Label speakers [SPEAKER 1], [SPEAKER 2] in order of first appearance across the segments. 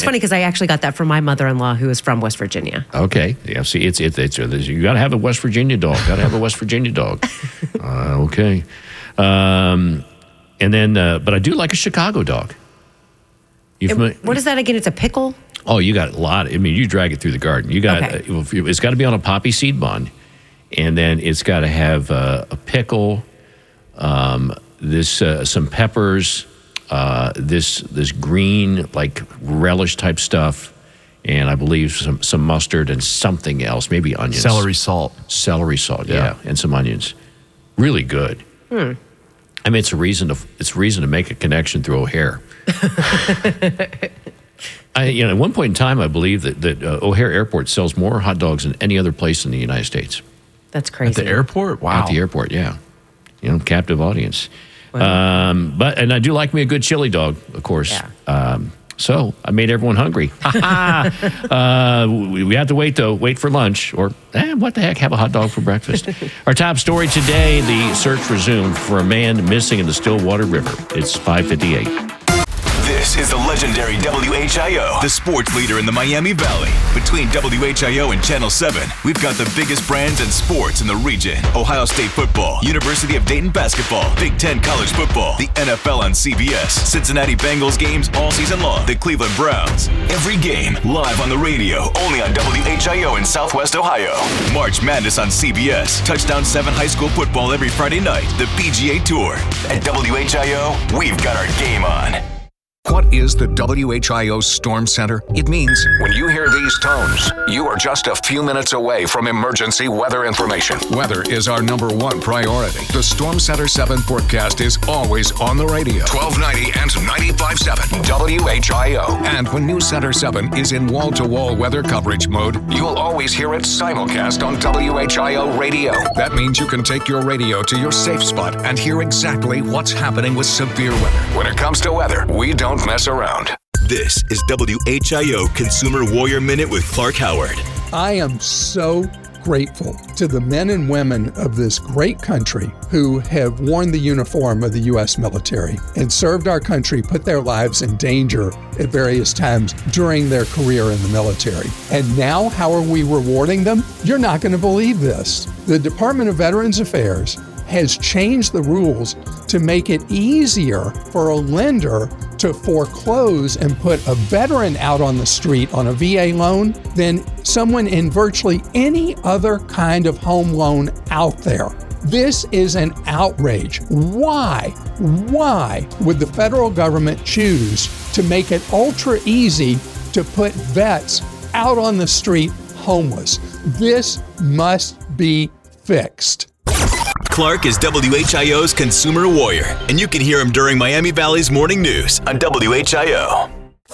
[SPEAKER 1] funny because I actually got that from my mother-in-law who is from West Virginia.
[SPEAKER 2] Okay. Yeah, see, it's you got to have a West Virginia dog. Got to have a West Virginia dog. Okay. And then, but I do like a Chicago dog.
[SPEAKER 1] What is that again? It's a pickle?
[SPEAKER 2] Oh, you got a lot. I mean, you drag it through the garden. You got it's got to be on a poppy seed bun, and then it's got to have a pickle, some peppers, this green like relish type stuff, and I believe some mustard and something else, maybe onions.
[SPEAKER 3] Celery salt,
[SPEAKER 2] yeah, and some onions. Really good. I mean, it's a reason to make a connection through O'Hare. At one point in time, I believe that O'Hare Airport sells more hot dogs than any other place in the United States.
[SPEAKER 1] That's crazy.
[SPEAKER 3] At the airport? Wow.
[SPEAKER 2] At the airport, yeah. Captive audience.
[SPEAKER 1] Wow.
[SPEAKER 2] And I do like me a good chili dog, of course.
[SPEAKER 1] Yeah.
[SPEAKER 2] So I made everyone hungry. We have to wait, though. Wait for lunch. Or, what the heck, have a hot dog for breakfast. Our top story today, the search resumed for a man missing in the Stillwater River. It's 5:58.
[SPEAKER 4] This is the legendary WHIO, the sports leader in the Miami Valley. Between WHIO and Channel 7, we've got the biggest brands and sports in the region. Ohio State football, University of Dayton basketball, Big Ten college football, the NFL on CBS, Cincinnati Bengals games all season long, the Cleveland Browns. Every game live on the radio, only on WHIO in Southwest Ohio. March Madness on CBS, Touchdown 7 high school football every Friday night, the PGA Tour. At WHIO, we've got our game on.
[SPEAKER 5] What is the WHIO Storm Center? It means when you hear these tones, you are just a few minutes away from emergency weather information. Weather is our number one priority. The Storm Center 7 forecast is always on the radio. 1290 and 95.7 WHIO. And when News Center 7 is in wall-to-wall weather coverage mode, you'll always hear it simulcast on WHIO radio. That means you can take your radio to your safe spot and hear exactly what's happening with severe weather. When it comes to weather, we don't mess around.
[SPEAKER 4] This is WHIO Consumer Warrior Minute with Clark Howard.
[SPEAKER 6] I am so grateful to the men and women of this great country who have worn the uniform of the U.S. military and served our country, put their lives in danger at various times during their career in the military. And now, how are we rewarding them? You're not going to believe this. The Department of Veterans Affairs has changed the rules to make it easier for a lender to foreclose and put a veteran out on the street on a VA loan than someone in virtually any other kind of home loan out there. This is an outrage. Why would the federal government choose to make it ultra easy to put vets out on the street homeless? This must be fixed.
[SPEAKER 4] Clark is WHIO's Consumer Warrior, and you can hear him during Miami Valley's morning news on WHIO.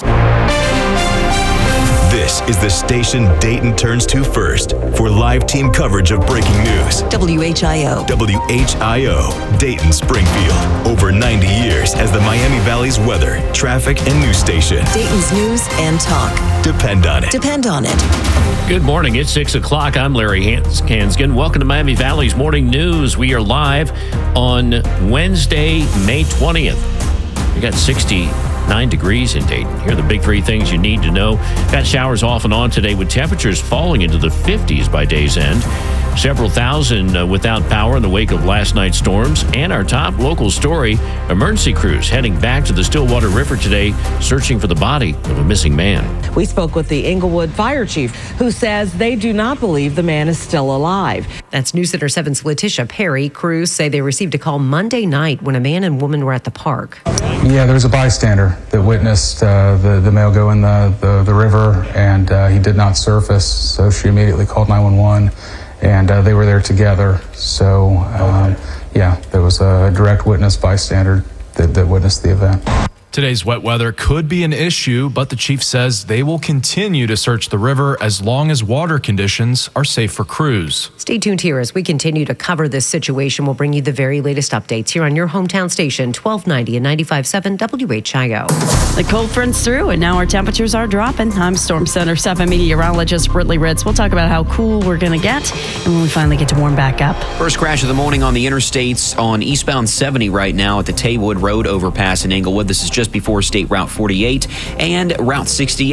[SPEAKER 4] This is the station Dayton turns to first for live team coverage of breaking news.
[SPEAKER 7] WHIO.
[SPEAKER 4] WHIO, Dayton Springfield. Over 90 years as the Miami Valley's weather, traffic, and news station.
[SPEAKER 7] Dayton's news and talk.
[SPEAKER 4] Depend on it.
[SPEAKER 7] Depend on it.
[SPEAKER 2] Good morning. It's 6 o'clock. I'm Larry Hansgen. Welcome to Miami Valley's Morning News. We are live on Wednesday, May 20th. We got 69 degrees in Dayton. Here are the big three things you need to know. Got showers off and on today with temperatures falling into the 50s by day's end. Several thousand without power in the wake of last night's storms. And our top local story, emergency crews heading back to the Stillwater River today, searching for the body of a missing man.
[SPEAKER 8] We spoke with the Englewood fire chief, who says they do not believe the man is still alive.
[SPEAKER 1] That's News Center 7's Letitia Perry. Crews say they received a call Monday night when a man and woman were at the park.
[SPEAKER 9] Yeah, there was a bystander that witnessed the male go in the river, and he did not surface, so she immediately called 911. And they were there together. So, there was a direct witness bystander that witnessed the event.
[SPEAKER 3] Today's wet weather could be an issue, but the chief says they will continue to search the river as long as water conditions are safe for crews.
[SPEAKER 1] Stay tuned here as we continue to cover this situation. We'll bring you the very latest updates here on your hometown station, 1290 and 95.7 WHIO.
[SPEAKER 10] The cold front's through, and now our temperatures are dropping. I'm Storm Center 7 meteorologist Brittany Ritz. We'll talk about how cool we're going to get and when we finally get to warm back up.
[SPEAKER 11] First crash of the morning on the interstates on eastbound 70 right now at the Taywood Road overpass in Englewood. This is just before State Route 48 and Route 68.